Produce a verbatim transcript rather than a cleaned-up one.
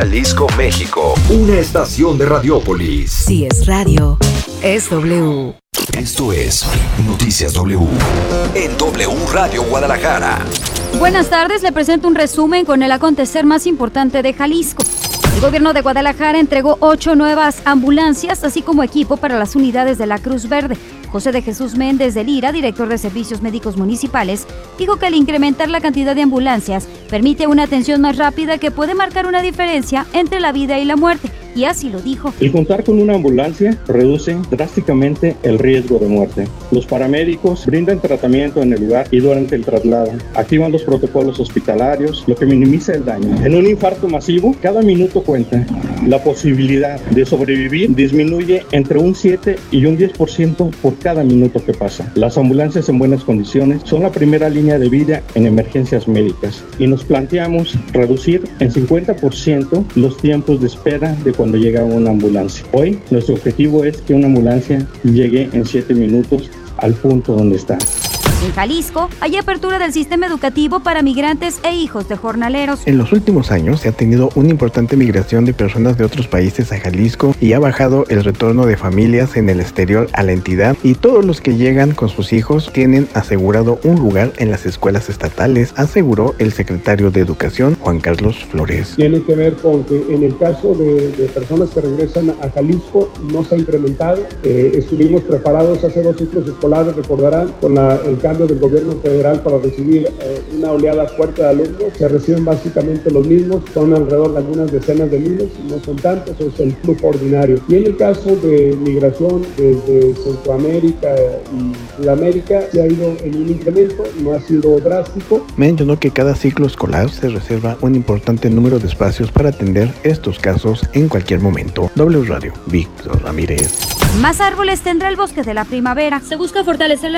Jalisco, México. Una estación de Radiópolis. Si es radio, es W. Esto es Noticias W. En W Radio Guadalajara. Buenas tardes, le presento un resumen con el acontecer más importante de Jalisco. El gobierno de Guadalajara entregó ocho nuevas ambulancias, así como equipo para las unidades de la Cruz Verde. José de Jesús Méndez de Lira, director de Servicios Médicos Municipales, dijo que al incrementar la cantidad de ambulancias permite una atención más rápida que puede marcar una diferencia entre la vida y la muerte. Y así lo dijo. El contar con una ambulancia reduce drásticamente el riesgo de muerte. Los paramédicos brindan tratamiento en el lugar y durante el traslado. Activan los protocolos hospitalarios, lo que minimiza el daño. En un infarto masivo, cada minuto cuenta. La posibilidad de sobrevivir disminuye entre un siete y un diez por ciento por cada minuto que pasa. Las ambulancias en buenas condiciones son la primera línea de vida en emergencias médicas y nos planteamos reducir en cincuenta por ciento los tiempos de espera de cuando llega una ambulancia. Hoy nuestro objetivo es que una ambulancia llegue en siete minutos al punto donde está. En Jalisco hay apertura del sistema educativo para migrantes e hijos de jornaleros. En los últimos años se ha tenido una importante migración de personas de otros países a Jalisco y ha bajado el retorno de familias en el exterior a la entidad, y todos los que llegan con sus hijos tienen asegurado un lugar en las escuelas estatales, aseguró el secretario de Educación, Juan Carlos Flores. Tiene que ver con que en el caso de, de personas que regresan a Jalisco no se ha incrementado. Eh, estuvimos preparados hace dos ciclos escolares, recordarán, con la, el cambio del gobierno federal para recibir eh, una oleada fuerte de alumnos. Se reciben básicamente los mismos, son alrededor de algunas decenas de miles, no son tantos, es el flujo ordinario. Y en el caso de migración desde Centroamérica y Sudamérica, se ha ido en un incremento, no ha sido drástico. Mencionó que cada ciclo escolar se reserva un importante número de espacios para atender estos casos en cualquier momento. W Radio, Víctor Ramírez. Más árboles tendrá el bosque de la primavera. Se busca fortalecer la